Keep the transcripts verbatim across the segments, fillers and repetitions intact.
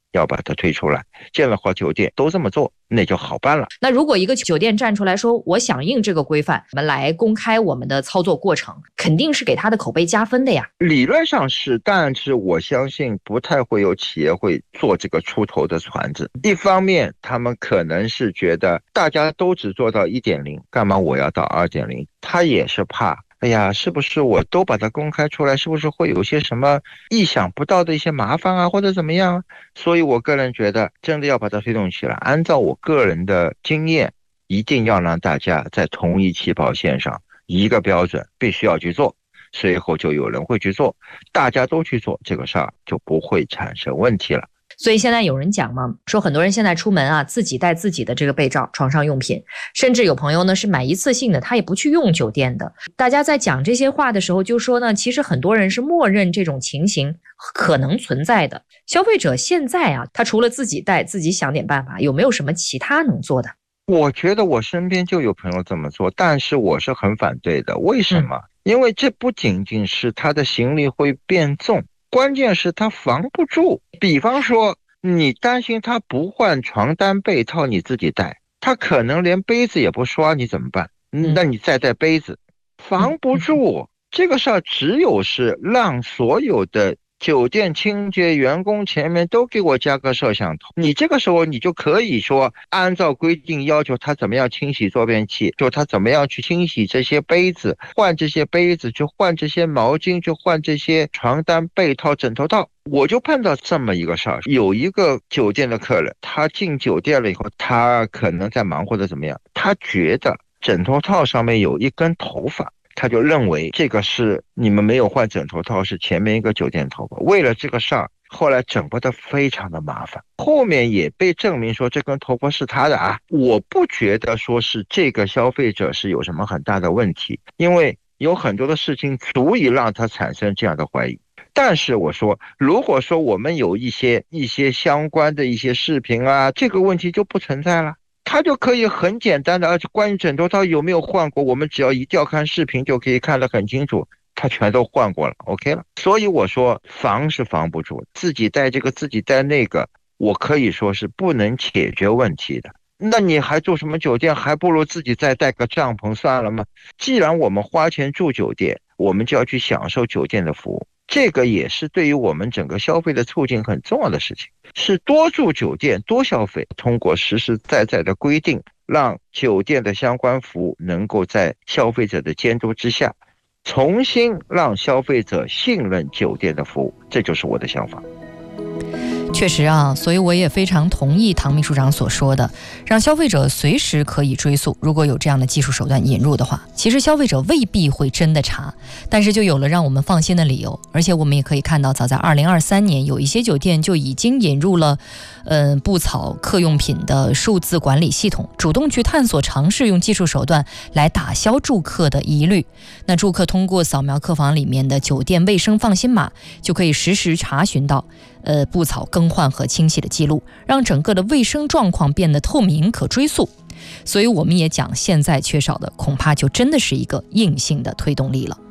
要把它推出来，这样的话酒店都这么做，那就好办了。 那如果一个酒店站出来说我响应这个规范，我们来公开我们的操作过程，肯定是给他的口碑加分的呀。 理论上是，但是我相信不太会有企业会做这个出头的船子。一方面他们可能是觉得大家都只做到 一点零， 干嘛我要到 二点零， 他也是怕哎呀，是不是我都把它公开出来，是不是会有些什么意想不到的一些麻烦啊，或者怎么样？所以我个人觉得真的要把它推动起来，按照我个人的经验，一定要让大家在同一起跑线上，一个标准必须要去做，随后就有人会去做，大家都去做，这个事儿就不会产生问题了。 所以现在有人讲嘛，说很多人现在出门啊，自己带自己的这个被罩、床上用品，甚至有朋友呢是买一次性的，他也不去用酒店的。大家在讲这些话的时候就说呢，其实很多人是默认这种情形可能存在的。消费者现在啊，他除了自己带，自己想点办法，有没有什么其他能做的？ 我觉得我身边就有朋友这么做，但是我是很反对的。为什么？嗯、因为这不仅仅是他的行李会变重，关键是他防不住。比方说你担心他不换床单被套，你自己带，他可能连杯子也不刷，你怎么办？那你再带杯子，防不住。这个事儿只有是让所有的酒店清洁员工前面都给我加个摄像头，你这个时候你就可以说按照规定要求他怎么样清洗坐便器，就他怎么样去清洗这些杯子，换这些杯子，去换这些毛巾，去换这些床单被套枕头套。我就碰到这么一个事儿，有一个酒店的客人，他进酒店了以后，他可能在忙或者怎么样，他觉得枕头套上面有一根头发，他就认为这个是你们没有换枕头套，是前面一个酒店头发。为了这个事儿，后来整个的非常的麻烦，后面也被证明说这根头发是他的啊。我不觉得说是这个消费者是有什么很大的问题，因为有很多的事情足以让他产生这样的怀疑。但是我说，如果说我们有一些一些相关的一些视频啊，这个问题就不存在了。他就可以很简单的，而且关于枕头套有没有换过，我们只要一调看视频就可以看得很清楚，他全都换过了 OK 了。所以我说防是防不住，自己带这个自己带那个，我可以说是不能解决问题的。那你还住什么酒店，还不如自己再带个帐篷算了吗？既然我们花钱住酒店，我们就要去享受酒店的服务，这个也是对于我们整个消费的促进很重要的事情，是多住酒店多消费，通过实实在在的规定，让酒店的相关服务能够在消费者的监督之下，重新让消费者信任酒店的服务，这就是我的想法。 确实啊，所以我也非常同意唐秘书长所说的，让消费者随时可以追溯，如果有这样的技术手段引入的话，其实消费者未必会真的查，但是就有了让我们放心的理由。而且我们也可以看到，早在二零二三年，有一些酒店就已经引入了呃布草客用品的数字管理系统，主动去探索尝试用技术手段来打消住客的疑虑。那住客通过扫描客房里面的酒店卫生放心码，就可以实时查询到呃布草更换和清洗的记录，让整个的卫生状况变得透明可追溯。所以我们也讲，现在缺少的恐怕就真的是一个硬性的推动力了。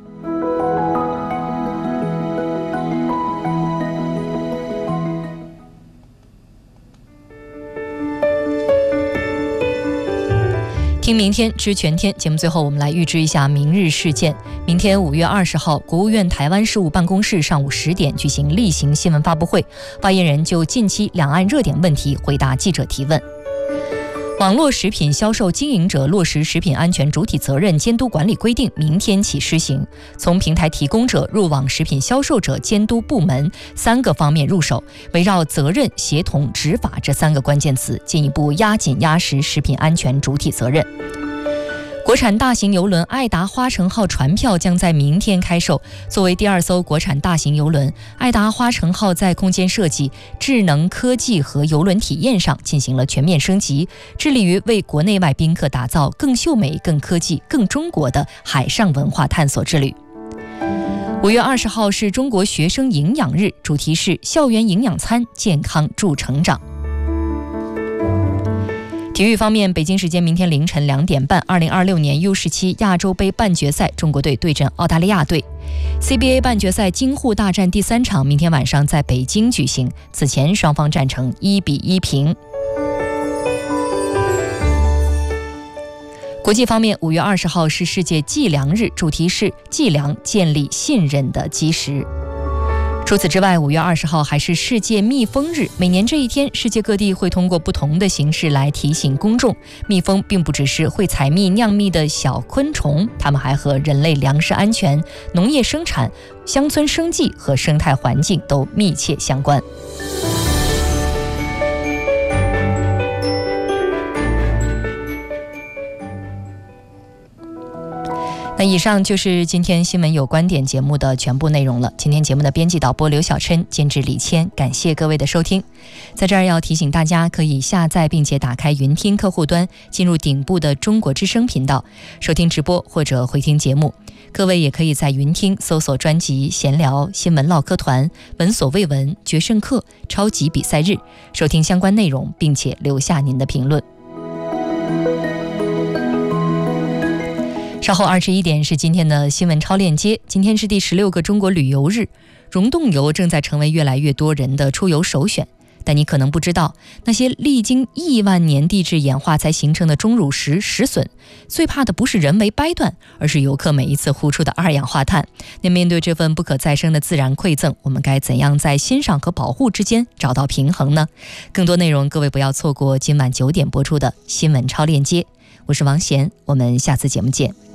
听明天知全天节目，最后我们来预知一下明日事件。明天五月二十号，国务院台湾事务办公室上午十点举行例行新闻发布会，发言人就近期两岸热点问题回答记者提问。网络食品销售经营者落实食品安全主体责任监督管理规定明天起施行，从平台提供者、入网食品销售者监督部门三个方面入手，围绕责任、协同、执法这三个关键词，进一步压紧压实食品安全主体责任。国产大型邮轮爱达花城号船票将在明天开售。作为第二艘国产大型邮轮，爱达花城号在空间设计、智能科技和邮轮体验上进行了全面升级，致力于为国内外宾客打造更秀美、更科技、更中国的海上文化探索之旅。五月二十号是中国学生营养日，主题是校园营养餐，健康助成长。 体育方面，北京时间明天凌晨两点半，二零二六年 U 十七 亚洲杯半决赛，中国队对阵澳大利亚队。C B A 半决赛京沪大战第三场明天晚上在北京举行，此前双方战成一比一平。国际方面，五月二十号是世界计量日，主题是计量建立信任的基石。除此之外，五月二十号还是世界蜜蜂日。每年这一天，世界各地会通过不同的形式来提醒公众，蜜蜂并不只是会采蜜酿蜜的小昆虫，它们还和人类粮食安全、农业生产、乡村生计和生态环境都密切相关。那以上就是今天新闻有观点节目的全部内容了。今天节目的编辑导播刘小琛，监制李谦，感谢各位的收听。在这儿要提醒大家，可以下载并且打开云听客户端，进入顶部的中国之声频道，收听直播或者回听节目。各位也可以在云听搜索专辑闲聊、新闻唠嗑团、闻所未闻、决胜课、超级比赛日，收听相关内容，并且留下您的评论。稍后二十一点是今天的新闻超链接。今天是第十六个中国旅游日，溶洞游正在成为越来越多人的出游首选。但你可能不知道，那些历经亿万年地质演化才形成的钟乳石石笋，最怕的不是人为掰断，而是游客每一次呼出的二氧化碳。那面对这份不可再生的自然馈赠，我们该怎样在欣赏和保护之间找到平衡呢？更多内容，各位不要错过今晚九点播出的新闻超链接。我是王贤，我们下次节目见。